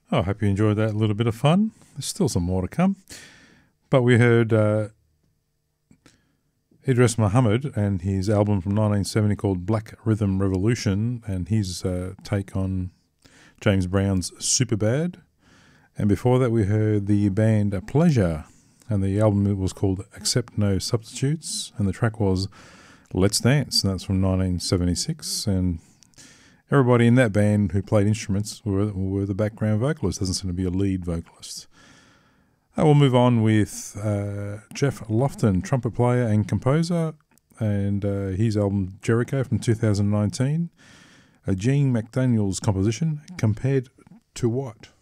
I hope you enjoyed that little bit of fun. There's still some more to come. But we heard Idris Muhammad and his album from 1970 called Black Rhythm Revolution and his take on James Brown's Superbad. And before that we heard the band Pleasure and the album was called Accept No Substitutes and the track was Let's Dance, and that's from 1976. And everybody in that band who played instruments were the background vocalists. Doesn't seem to be a lead vocalist. We'll move on with Jeff Lofton, trumpet player and composer, and his album Jericho from 2019. A Gene McDaniel's composition, Compared to What?